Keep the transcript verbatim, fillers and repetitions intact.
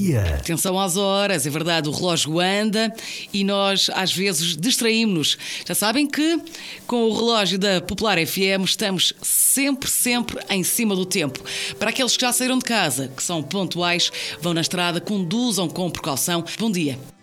dia. Atenção às horas, é verdade, o relógio anda e nós às vezes distraímos-nos. Já sabem que com o relógio da Popular F M estamos sempre, sempre em cima do tempo. Para aqueles que já saíram de casa, que são pontuais, vão na estrada, conduzam com precaução. Bom dia.